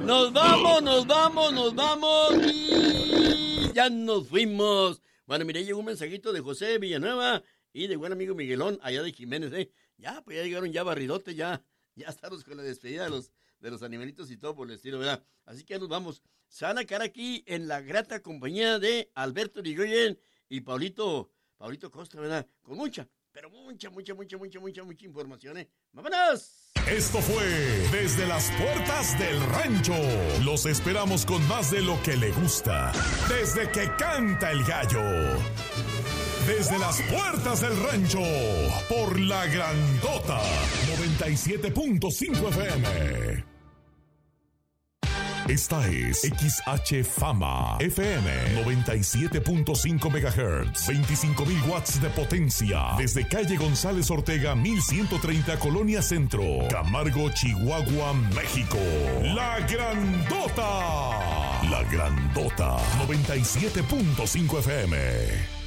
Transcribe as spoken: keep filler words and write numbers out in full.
Nos vamos, nos vamos, nos vamos y ya nos fuimos. Bueno, mire, llegó un mensajito de José Villanueva y de buen amigo Miguelón, allá de Jiménez, ¿eh? Ya, pues ya llegaron ya barridote, ya, ya estamos con la despedida de los, de los animalitos y todo por el estilo, ¿verdad? Así que ya nos vamos. Se van a quedar aquí en la grata compañía de Alberto Rigoyen y Paulito, Paulito Costa, ¿verdad? Con mucha, pero mucha, mucha, mucha, mucha, mucha, mucha información, ¿eh? ¡Vámonos! Esto fue Desde las Puertas del Rancho. Los esperamos con más de lo que le gusta. Desde que canta el gallo. Desde las Puertas del Rancho. Por La Grandota. noventa y siete punto cinco F M. Esta es X H Fama F M noventa y siete punto cinco megahertz, veinticinco mil watts de potencia, desde calle González Ortega mil ciento treinta, Colonia Centro, Camargo, Chihuahua, México. La Grandota. La Grandota noventa y siete punto cinco F M.